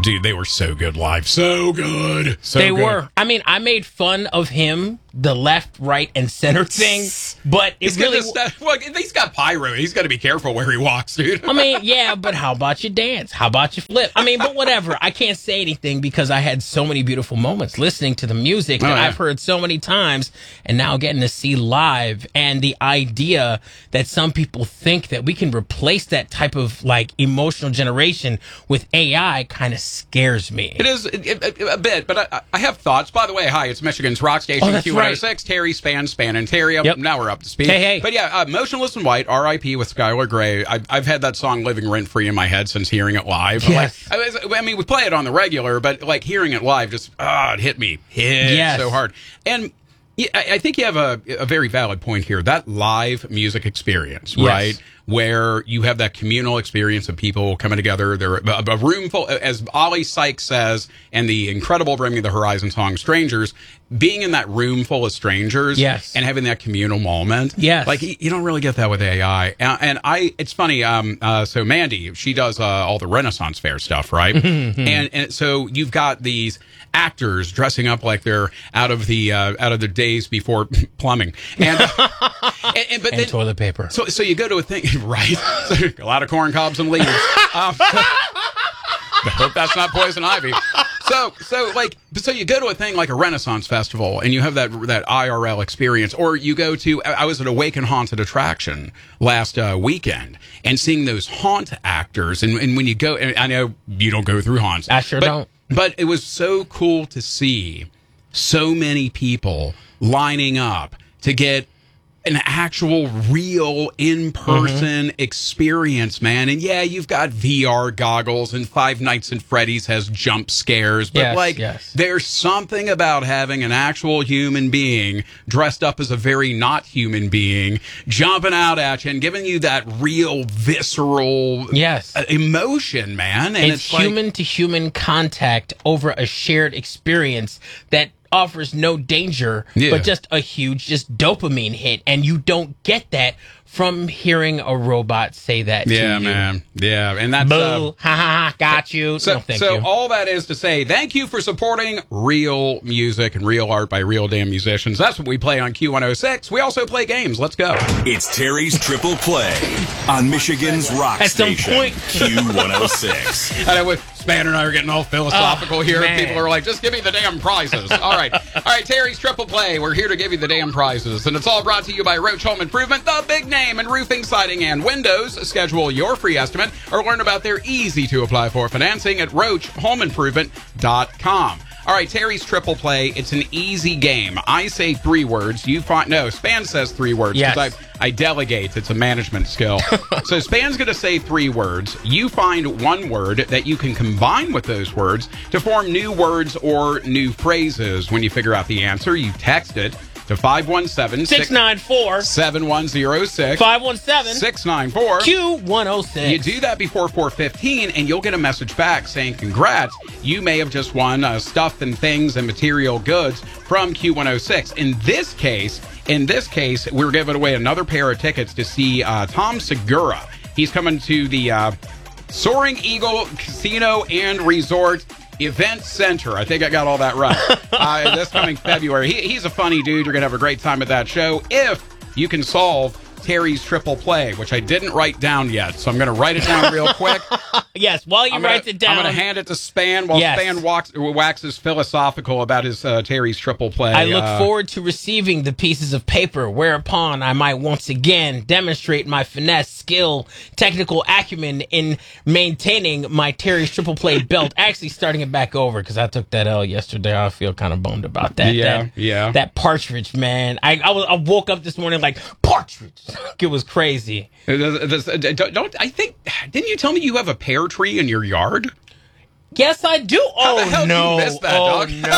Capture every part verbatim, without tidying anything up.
dude, they were so good live. So good. So they good. were. I mean, I made fun of him, the left, right, and center thing, but it he's really... Got well, he's got pyro. He's got to be careful where he walks, dude. I mean, yeah, but how about you dance? How about you flip? I mean, but whatever. I can't say anything because I had so many beautiful moments listening to the music that oh, yeah. I've heard so many times and now getting to see live. And the idea that some people think that we can replace that type of like emotional generation with A I kind of scares me. It is a, a, a bit, but I, I have thoughts. By the way, hi, it's Michigan's Rock Station, oh, that's Q one oh six, right. Terry, Span, Span, and Terry. Yep. Now we're up to speed. Hey, hey. But yeah, uh, Motionless in White, R I P with Skylar Grey. I've, I've had that song living rent-free in my head since hearing it live. Yes. Like, I, was, I mean, we play it on the regular, but like hearing it live just, ah, it hit me. Hit yes. so hard. And yeah, I, I think you have a, a very valid point here. That live music experience, yes. right? Where you have that communal experience of people coming together. They're a, a room full, as Ollie Sykes says, and the incredible Bring Me the Horizon song Strangers, being in that room full of strangers yes. and having that communal moment. Yes. Like, you don't really get that with A I. And, and I, it's funny, um, uh, so Mandy, she does uh, all the Renaissance Fair stuff, right? and, and so you've got these actors dressing up like they're out of the uh, out of the days before plumbing. And, and, and, but and then, toilet paper. So, so you go to a thing, right? A lot of corn cobs and leaves. Um, I hope that's not poison ivy. So, so like, so you go to a thing like a Renaissance festival, and you have that that I R L experience, or you go to. I was at Awaken Haunted Attraction last uh, weekend, and seeing those haunt actors, and, and when you go, and I know you don't go through haunts, I sure but, don't. But it was so cool to see so many people lining up to get an actual real in-person mm-hmm. experience, man. And yeah, you've got V R goggles and Five Nights at Freddy's has jump scares, but yes, like yes. there's something about having an actual human being dressed up as a very not human being jumping out at you and giving you that real visceral yes. emotion, man. And it's, it's human like, to human contact over a shared experience that offers no danger, yeah. but just a huge just dopamine hit. And you don't get that from hearing a robot say that yeah, to you. man. Yeah, and that's... Boo, Uh, ha, ha, ha, got you. So, no, thank so you. all that is to say, thank you for supporting real music and real art by real damn musicians. That's what we play on Q one oh six. We also play games. Let's go. It's Terry's Triple Play on Michigan's Rock At some Station, point- Q one oh six. I know, with Span and I are getting all philosophical Oh, here. man. People are like, just give me the damn prizes. All right. All right, Terry's Triple Play. We're here to give you the damn prizes. And it's all brought to you by Roach Home Improvement, the big name in roofing, siding, and windows. Schedule your free estimate or learn about their easy-to-apply for financing at roach home improvement dot com. All right, Terry's Triple Play. It's an easy game. I say three words. You find no. Span says three words Yes. because I I delegate. It's a management skill. So Span's going to say three words. You find one word that you can combine with those words to form new words or new phrases. When you figure out the answer, you text it to five one seven, six nine four, seven one zero six, five one seven, six nine four. Q one oh six. You do that before four fifteen, and you'll get a message back saying, congrats, you may have just won uh, stuff and things and material goods from Q one oh six. In this case, in this case, we're giving away another pair of tickets to see uh, Tom Segura. He's coming to the uh, Soaring Eagle Casino and Resort Event Center. I think I got all that right. uh, this coming February. He, he's a funny dude. You're going to have a great time at that show if you can solve Terry's Triple Play, which I didn't write down yet. So I'm going to write it down real quick. Yes, while you I'm gonna, write it down. I'm going to hand it to Span while Yes. Span walks, waxes philosophical about his uh, Terry's Triple Play. I look uh, forward to receiving the pieces of paper, whereupon I might once again demonstrate my finesse, skill, technical acumen in maintaining my Terry's Triple Play belt. Actually, starting it back over because I took that L yesterday. I feel kind of bummed about that. Yeah, that, yeah. That partridge, man. I I, was, I woke up this morning like, partridge. It was crazy. This, uh, don't, don't I think? Didn't you tell me you have a pear tree in your yard? Yes, I do. How Oh, the hell no. did you miss that, oh, dog? no.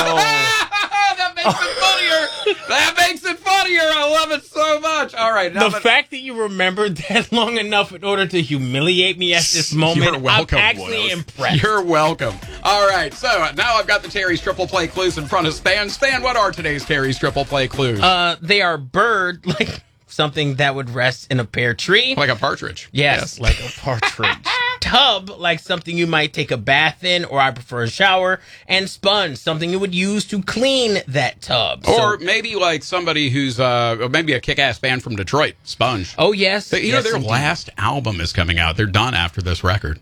That makes it funnier. That makes it funnier. I love it so much. All right. Now The that, fact that you remembered that long enough in order to humiliate me at this moment, You're welcome, I'm actually Boils. impressed. You're welcome. All right. So now I've got the Terry's Triple Play clues in front of Span. Span, what are today's Terry's Triple Play clues? Uh, they are bird, like something that would rest in a pear tree. like a partridge. Yes, like a partridge. Tub, like something you might take a bath in, or I prefer a shower. And sponge, something you would use to clean that tub. Or So- maybe like somebody who's uh, maybe a kick-ass band from Detroit, Sponge. oh, yes. But, you yes, know, their indeed. last album is coming out. They're done after this record.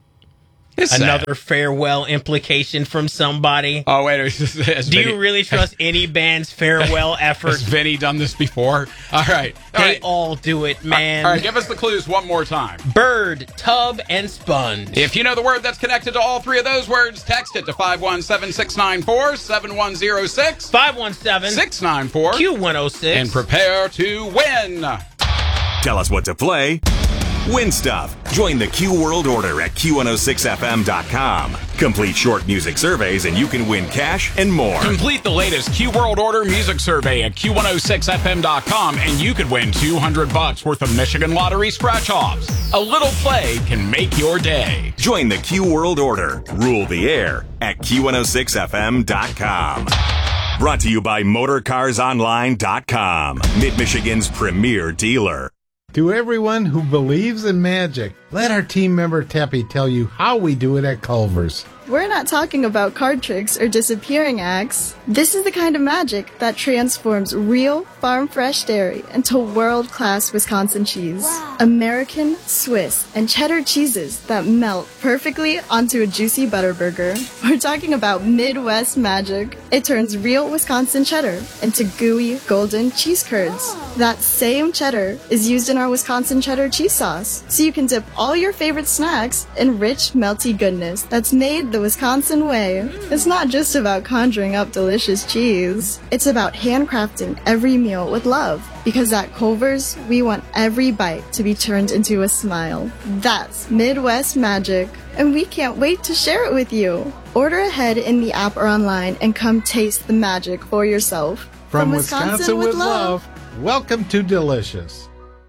It's sad. Another farewell implication from somebody. Oh, wait. Has Do Vinny, you really trust any band's farewell Has effort? Vinny done this before? All right. All They right. all do it, man. All right, give us the clues one more time. Bird, tub, and sponge. If you know the word that's connected to all three of those words, text it to five one seven, six nine four, seven one zero six, five one seven, six nine four, Q one oh six. and prepare to win. Tell us what to play. Win stuff. Join the Q World Order at Q one oh six F M dot com. Complete short music surveys and you can win cash and more. Complete the latest Q World Order music survey at Q one oh six F M dot com and you could win two hundred bucks worth of Michigan Lottery scratch-offs. A little play can make your day. Join the Q World Order. Rule the air at Q one oh six F M dot com. Brought to you by Motor Cars Online dot com, Mid-Michigan's premier dealer. To everyone who believes in magic, let our team member Teppy tell you how we do it at Culver's. We're not talking about card tricks or disappearing acts. This is the kind of magic that transforms real farm-fresh dairy into world-class Wisconsin cheese. Wow. American, Swiss, and cheddar cheeses that melt perfectly onto a juicy butter burger. We're talking about Midwest magic. It turns real Wisconsin cheddar into gooey, golden cheese curds. That same cheddar is used in our Wisconsin cheddar cheese sauce, so you can dip all your favorite snacks in rich, melty goodness that's made the Wisconsin way. It's not just about conjuring up delicious cheese. It's about handcrafting every meal with love. Because at Culver's, we want every bite to be turned into a smile. That's Midwest magic. And we can't wait to share it with you. Order ahead in the app or online and come taste the magic for yourself. From, From Wisconsin, Wisconsin with love, love, welcome to Delicious.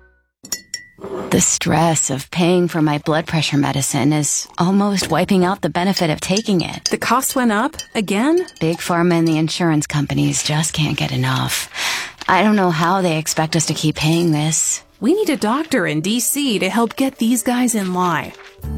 The stress of paying for my blood pressure medicine is almost wiping out the benefit of taking it. The cost went up again? Big Pharma and the insurance companies just can't get enough. I don't know how they expect us to keep paying this. We need a doctor in D C to help get these guys in line.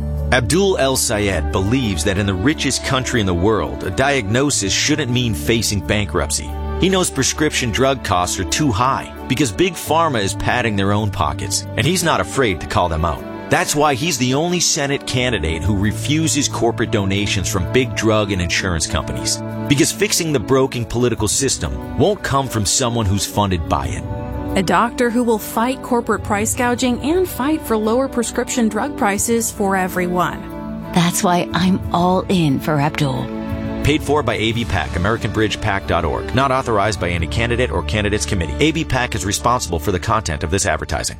Abdul El Sayed believes that in the richest country in the world, a diagnosis shouldn't mean facing bankruptcy. He knows prescription drug costs are too high because Big Pharma is padding their own pockets, and he's not afraid to call them out. That's why he's the only Senate candidate who refuses corporate donations from big drug and insurance companies. Because fixing the broken political system won't come from someone who's funded by it. A doctor who will fight corporate price gouging and fight for lower prescription drug prices for everyone. That's why I'm all in for Abdul. Paid for by A B PAC, American Bridge Pac dot org. Not authorized by any candidate or candidates committee. A B PAC is responsible for the content of this advertising.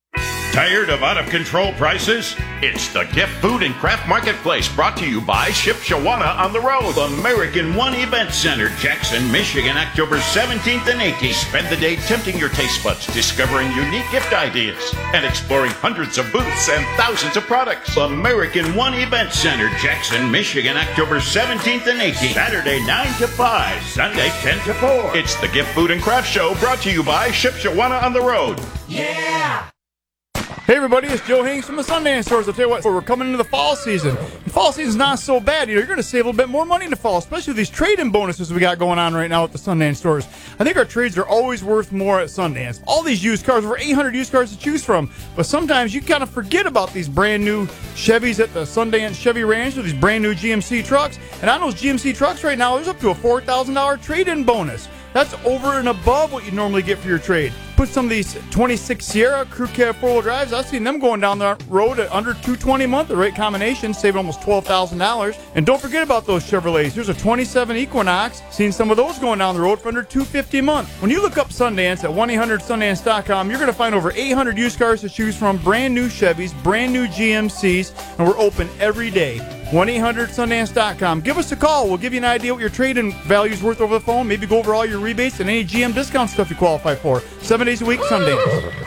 Tired of out-of-control prices? It's the Gift Food and Craft Marketplace, brought to you by Shipshawana on the Road, American One Event Center, Jackson, Michigan, October seventeenth and eighteenth. Spend the day tempting your taste buds, discovering unique gift ideas, and exploring hundreds of booths and thousands of products. American One Event Center, Jackson, Michigan, October seventeenth and eighteenth. Saturday nine to five, Sunday ten to four. It's the Gift Food and Craft Show, brought to you by Shipshawana on the Road. Yeah! Hey everybody, it's Joe Haynes from the Sundance Stores. I'll tell you what, we're coming into the fall season. The fall season's not so bad. You know, you're going to save a little bit more money in the fall, especially with these trade-in bonuses we got going on right now at the Sundance Stores. I think our trades are always worth more at Sundance. All these used cars, over eight hundred used cars to choose from. But sometimes you kind of forget about these brand new Chevys at the Sundance Chevy Ranch, or these brand new G M C trucks. And on those G M C trucks right now, there's up to a four thousand dollars trade-in bonus. That's over and above what you normally get for your trade. Put some of these twenty-six Sierra Crew Cab four-wheel drives, I've seen them going down the road at under two hundred twenty dollars a month, the right combination, saving almost twelve thousand dollars. And don't forget about those Chevrolets. Here's a twenty-seven Equinox, seen some of those going down the road for under two hundred fifty dollars a month. When you look up Sundance at one eight hundred Sundance dot com, you're going to find over eight hundred used cars to choose from, brand new Chevys, brand new G M Cs, and we're open every day. one eight hundred Sundance dot com. Give us a call. We'll give you an idea what your trade-in value is worth over the phone. Maybe go over all your rebates and any G M discount stuff you qualify for. Seven days a week, Sundance.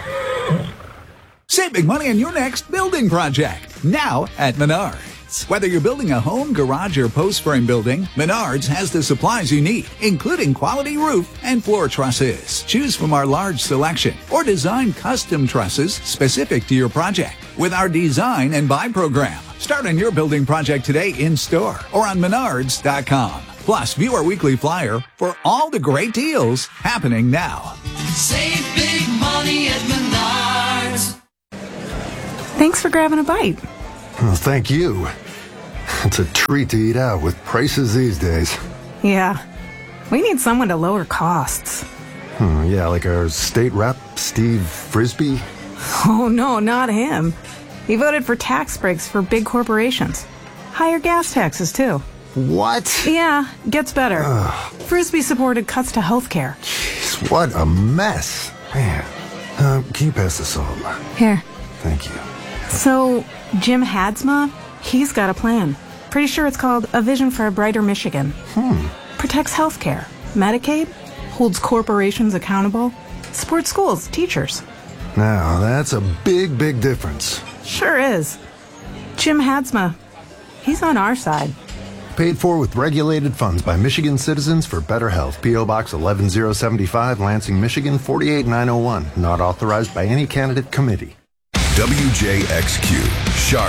Save big money on your next building project. Now at Menards. Whether you're building a home, garage, or post frame building, Menards has the supplies you need, including quality roof and floor trusses. Choose from our large selection or design custom trusses specific to your project with our design and buy program. Start on your building project today in-store or on menards dot com. Plus, view our weekly flyer for all the great deals happening now. Save big money at Menards. Thanks for grabbing a bite. Oh, thank you. It's a treat to eat out with prices these days. Yeah. We need someone to lower costs. Hmm, yeah, like our state rep, Steve Frisbee. Oh, no, not him. He voted for tax breaks for big corporations. Higher gas taxes, too. What? Yeah, gets better. Ugh. Frisbee supported cuts to health care. Jeez, what a mess. Man, uh, can you pass the salt? Here. Thank you. So, Jim Hadsma, he's got a plan. Pretty sure it's called A Vision for a Brighter Michigan. Hmm. Protects health care, Medicaid, holds corporations accountable, supports schools, teachers. Now, that's a big, big difference. Sure is. Jim Hadsma, he's on our side. Paid for with regulated funds by Michigan Citizens for Better Health. P O. Box eleven oh seventy-five, Lansing, Michigan four eight nine oh one. Not authorized by any candidate committee. W J X Q, Charlotte.